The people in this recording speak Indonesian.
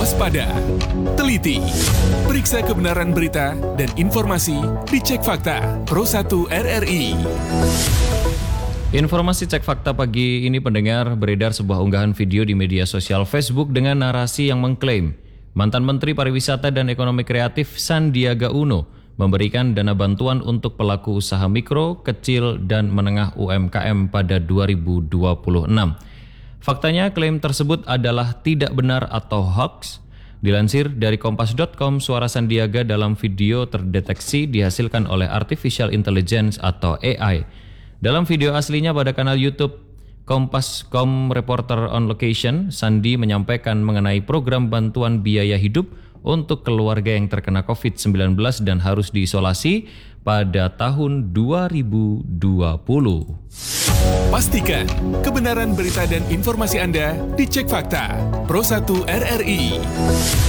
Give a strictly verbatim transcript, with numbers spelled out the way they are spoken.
waspada, teliti, periksa kebenaran berita dan informasi di Cek Fakta Pro satu R R I. Informasi Cek Fakta pagi ini pendengar, beredar sebuah unggahan video di media sosial Facebook dengan narasi yang mengklaim mantan Menteri Pariwisata dan Ekonomi Kreatif Sandiaga Uno memberikan dana bantuan untuk pelaku usaha mikro, kecil, dan menengah U M K M pada dua ribu dua puluh enam. Faktanya klaim tersebut adalah tidak benar atau hoax. Dilansir dari kompas dot com, suara Sandiaga dalam video terdeteksi dihasilkan oleh Artificial Intelligence atau A I. Dalam video aslinya pada kanal YouTube Kompas dot com Reporter on Location, Sandi menyampaikan mengenai program bantuan biaya hidup untuk keluarga yang terkena covid sembilan belas dan harus diisolasi pada tahun dua ribu dua puluh. Pastikan kebenaran berita dan informasi Anda di Cek Fakta Pro satu R R I.